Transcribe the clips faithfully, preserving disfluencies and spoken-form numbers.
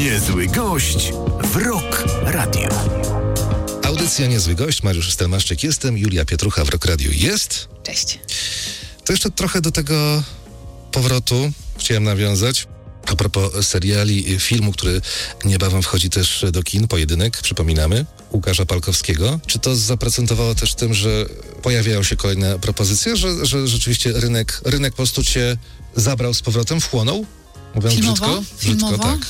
Niezły gość w Rock Radio. Audycja Niezły Gość, Mariusz Stelmaszczyk jestem, Julia Pietrucha w Rock Radio jest. Cześć. To jeszcze trochę do tego powrotu chciałem nawiązać. A propos seriali, filmu, który niebawem wchodzi też do kin, Pojedynek, przypominamy, Łukasza Palkowskiego. Czy to zaprocentowało też tym, że pojawiają się kolejne propozycje, że, że rzeczywiście rynek, rynek po prostu cię zabrał z powrotem, wchłonął? Mówiąc Filmowo? brzydko? Brzydko, Filmowo? tak.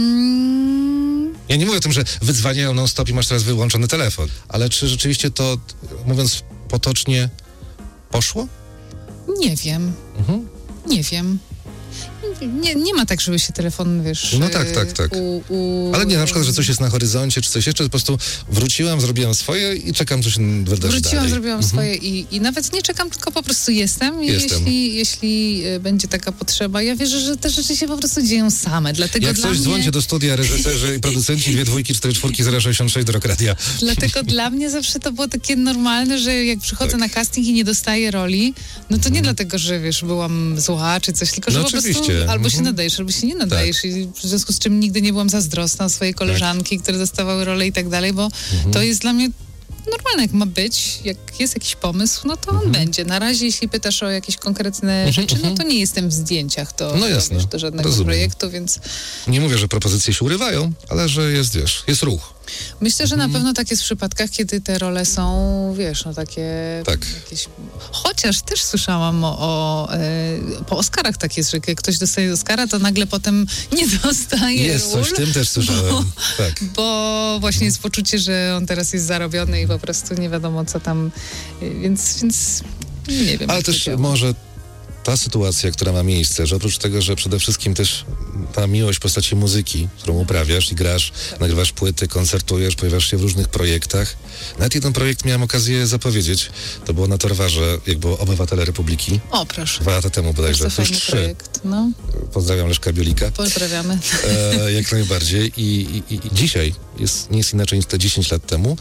Mm. Ja nie mówię o tym, że wydzwaniają non-stop i masz teraz wyłączony telefon, ale czy rzeczywiście to, mówiąc potocznie, poszło? Nie wiem. Mhm. Nie wiem. Nie, nie ma tak, żeby się telefon, wiesz... No tak, tak, tak. U, u... Ale nie, na przykład, że coś jest na horyzoncie, czy coś jeszcze, po prostu wróciłam, zrobiłam swoje i czekam, co się wydarzy Wróciłam, dalej. zrobiłam Mhm. swoje i, i nawet nie czekam, tylko po prostu jestem. I Jestem. jeśli, jeśli y, będzie taka potrzeba, ja wierzę, że te rzeczy się po prostu dzieją same. Dlatego Jak dla coś, mnie... dzwońcie do studia, reżyserzy i producenci, dwie dwójki, cztery czwórki, zero sześćdziesiąt sześć do Rock Radia. Dlatego dla mnie zawsze to było takie normalne, że jak przychodzę Tak. na casting i nie dostaję roli, no to nie Mhm. dlatego, że wiesz, byłam zła czy coś, tylko że No po prostu oczywiście. albo Mhm. się nadajesz, albo się nie nadajesz. I w związku z czym nigdy nie byłam zazdrosna o swoje koleżanki, które dostawały role i tak dalej, bo Mhm. to jest dla mnie normalne, jak ma być, jak jest jakiś pomysł, no to on Mhm. będzie. Na razie, jeśli pytasz o jakieś konkretne Mhm, rzeczy, no mhm. to nie jestem w zdjęciach do, No jasne, do, wiesz, do żadnego rozumiem. projektu, więc Nie mówię, że propozycje się urywają, ale że jest, wiesz, jest ruch. myślę, że Mhm. na pewno tak jest w przypadkach, kiedy te role są, wiesz, no takie Tak. jakieś... Chociaż też słyszałam o, o e, po Oscarach tak jest, że jak ktoś dostaje Oscara, to nagle potem nie dostaje Jest ról, coś w tym, też słyszałem. Bo, Tak. bo właśnie jest poczucie, że on teraz jest zarobiony i po prostu nie wiadomo co tam, e, więc, więc nie wiem. Ale jak to też działa. może ta sytuacja, która ma miejsce, że oprócz tego, że przede wszystkim też ta miłość w postaci muzyki, którą uprawiasz i grasz, nagrywasz płyty, koncertujesz, pojawiasz się w różnych projektach. Nawet jeden projekt miałem okazję zapowiedzieć. To było na Torwarze, jak było Obywatele Republiki. O, proszę. Dwa lata temu bodajże. Bardzo To już fajny trzy. projekt, no. Pozdrawiam Leszka Biolika. Pozdrawiamy. E, jak najbardziej. I, i, I dzisiaj jest, nie jest inaczej niż te dziesięć lat temu.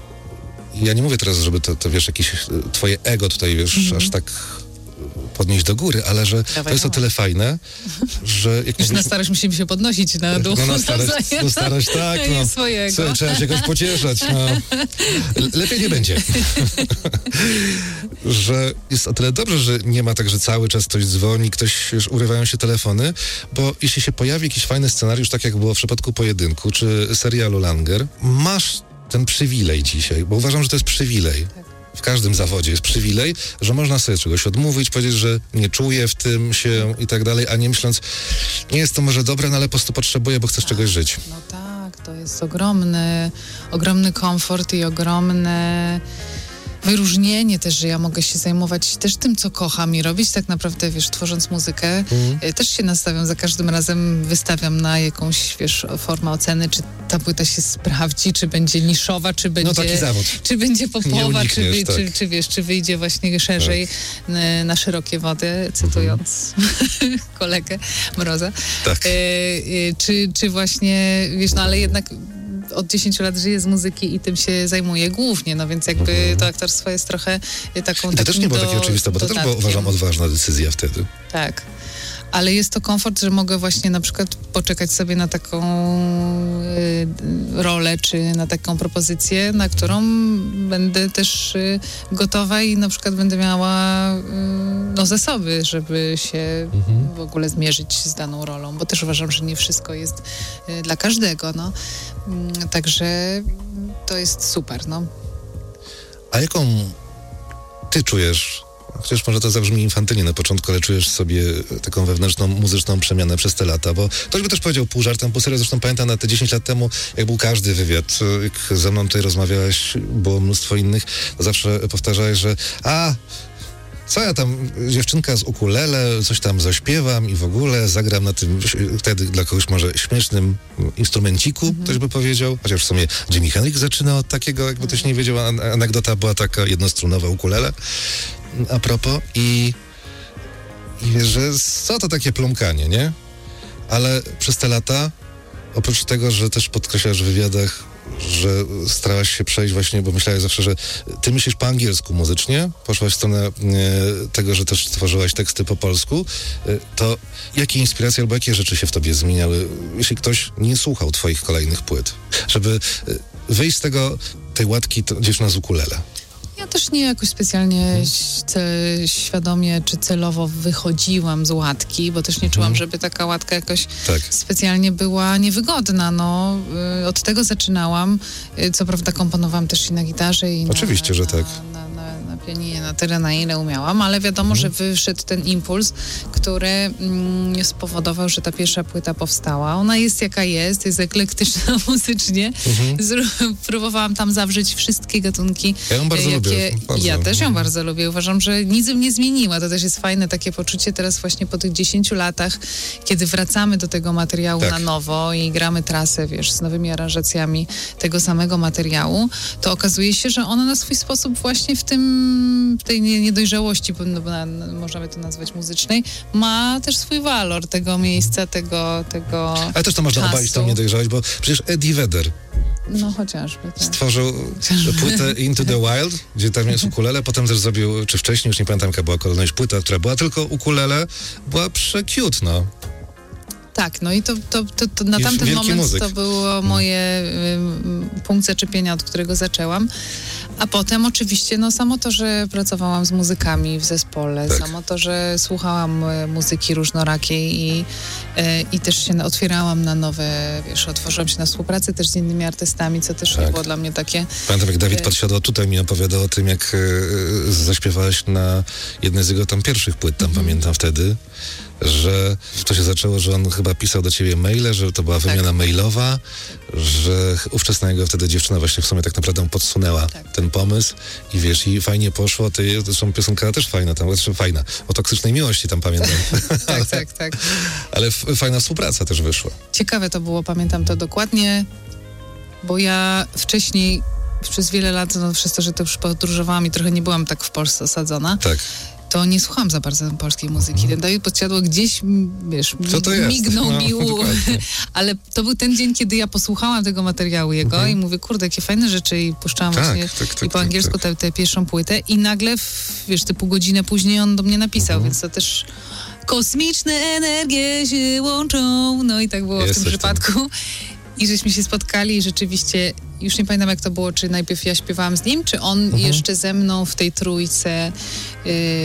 Ja nie mówię teraz, żeby to, to wiesz, jakieś e, twoje ego tutaj, wiesz, Mhm. aż tak podnieść do góry, ale że to jest o tyle fajne, że jak Już na mówiliśmy- starość musimy się podnosić na dół. no na starość, nawzajem. na starość tak, Nie no. swojego. Słuchaj, trzeba się jakoś pocieszać, no. Le- Lepiej nie będzie. Że jest o tyle dobrze, że nie ma tak, że cały czas ktoś dzwoni, ktoś, już urywają się telefony, bo jeśli się pojawi jakiś fajny scenariusz, tak jak było w przypadku Pojedynku, czy serialu Langer, masz ten przywilej dzisiaj, bo uważam, że to jest przywilej. W każdym zawodzie jest przywilej, że można sobie czegoś odmówić, powiedzieć, że nie czuję w tym się i tak dalej, a nie myśląc, nie jest to może dobre, no ale po prostu potrzebuję, bo chcę z czegoś żyć. No tak, to jest ogromny, ogromny komfort i ogromne wyróżnienie też, że ja mogę się zajmować też tym, co kocham i robić tak naprawdę, wiesz, tworząc muzykę. Mhm. Y, Też się nastawiam, za każdym razem wystawiam na jakąś, wiesz, formę oceny, czy ta płyta się sprawdzi, czy będzie niszowa, czy będzie... No taki zawód. Czy będzie popowa, czy, unikniesz, wy, tak. czy, czy wiesz, czy wyjdzie właśnie szerzej y, na szerokie wody, cytując kolegę Mroza. Tak. E, e, czy, czy właśnie, wiesz, no ale jednak od dziesięciu lat żyję z muzyki i tym się zajmuję głównie, no więc jakby Mhm. to aktorstwo jest trochę e, taką... I to też takim nie było do- takie oczywiste, bo to też była, dodatkiem. uważam, odważna decyzja wtedy. Tak. Ale jest to komfort, że mogę właśnie na przykład poczekać sobie na taką y, rolę, czy na taką propozycję, na którą będę też y, gotowa i na przykład będę miała y, no, zasoby, żeby się Mhm. w ogóle zmierzyć z daną rolą, bo też uważam, że nie wszystko jest y, dla każdego, no. Mm, Także to jest super, no. A jaką ty czujesz, chociaż może to zabrzmi infantylnie na początku, ale czujesz sobie taką wewnętrzną, muzyczną przemianę przez te lata, bo ktoś by też powiedział pół żartem, pół serio, zresztą pamiętam na te dziesięć lat temu, jak był każdy wywiad, jak ze mną tutaj rozmawiałeś, było mnóstwo innych, to zawsze powtarzałeś, że a, co ja tam, dziewczynka z ukulele, coś tam zaśpiewam i w ogóle zagram na tym, wtedy dla kogoś może śmiesznym instrumenciku, Mhm. ktoś by powiedział, chociaż w sumie Jimi Hendrix zaczyna od takiego, jakby ktoś nie wiedział, an- anegdota była taka, jednostrunowa ukulele, a propos, i, i wiesz, że co to takie plumkanie, nie? Ale przez te lata, oprócz tego, że też podkreślasz w wywiadach że starałaś się przejść właśnie, bo myślałeś zawsze, że ty myślisz po angielsku muzycznie, poszłaś w stronę e, tego, że też tworzyłaś teksty po polsku, e, to jakie inspiracje albo jakie rzeczy się w tobie zmieniały, jeśli ktoś nie słuchał twoich kolejnych płyt, żeby e, wyjść z tego, tej łatki to dziewczyna z ukulele? Ja też nie jakoś specjalnie ce- świadomie czy celowo wychodziłam z łatki, bo też nie czułam, Mhm. żeby taka łatka jakoś Tak. specjalnie była niewygodna. No, y, od tego zaczynałam. Y, co prawda komponowałam też i na gitarze, i Oczywiście, na, że na, tak. Na, na, na pianinie, na tyle, na ile umiałam, ale wiadomo, Mhm. że wyszedł ten impuls, który mm, spowodował, że ta pierwsza płyta powstała. Ona jest jaka jest, jest eklektyczna muzycznie. Mhm. Zró- próbowałam tam zawrzeć wszystkie gatunki. Ja ją bardzo jakie, lubię. Bardzo. Ja też ją Mhm. bardzo lubię. Uważam, że nic mnie zmieniła. To też jest fajne takie poczucie teraz właśnie po tych dziesięciu latach, kiedy wracamy do tego materiału Tak. na nowo i gramy trasę, wiesz, z nowymi aranżacjami tego samego materiału, to okazuje się, że ona na swój sposób właśnie w tym, w tej nie- niedojrzałości, bo, no, bo na, możemy to nazwać muzycznej, ma też swój walor tego miejsca, tego, tego Ale też to można czasu. obalić tą niedojrzałość, bo przecież Eddie Vedder No chociażby, tak. stworzył płytę Into the Wild, gdzie tam jest ukulele, potem też zrobił, czy wcześniej, już nie pamiętam jaka była kolejność, płyta, która była tylko ukulele, była prze-cute, no. Tak, no i to, to, to, to na I tamten wielki moment muzyk. to było moje y, punkt zaczepienia, od którego zaczęłam. A potem oczywiście, no samo to, że pracowałam z muzykami w zespole, Tak. samo to, że słuchałam y, muzyki różnorakiej i, y, i też się otwierałam na nowe, wiesz, otworzyłam się na współpracę też z innymi artystami, co też Tak. było dla mnie takie... Pamiętam, jak Dawid Y- podsiadał tutaj, mi opowiadał o tym, jak e, zaśpiewałeś na jednej z jego tam pierwszych płyt, tam Mhm. pamiętam wtedy, że to się zaczęło, że on chyba pisał do ciebie maile, że to była wymiana Tak. mailowa, że ówczesna jego wtedy dziewczyna właśnie w sumie tak naprawdę podsunęła Tak. ten pomysł i wiesz, i fajnie poszło, ty, zresztą piosenka też fajna, tam, znaczy fajna, o toksycznej miłości tam pamiętam, Tak, tak, tak. ale f- fajna współpraca też wyszła. Ciekawe to było, pamiętam to dokładnie, bo ja wcześniej przez wiele lat, no przez to, że też podróżowałam i trochę nie byłam tak w Polsce osadzona, Tak. to nie słuchałam za bardzo polskiej muzyki. Ten Dawid Podsiadło gdzieś, m, wiesz, Co to jest? mignął No, mi, u- dokładnie. ale to był ten dzień, kiedy ja posłuchałam tego materiału jego Mhm. i mówię, kurde, jakie fajne rzeczy i puszczałam Tak, właśnie tak, tak, i po tak, angielsku tak. tę tę pierwszą płytę i nagle, w, wiesz, typu godzinę później on do mnie napisał, Mhm. więc to też kosmiczne energie się łączą, no i tak było w Jest tym coś tam. przypadku. I żeśmy się spotkali i rzeczywiście, już nie pamiętam jak to było, czy najpierw ja śpiewałam z nim, czy on Mhm. jeszcze ze mną w tej trójce yy,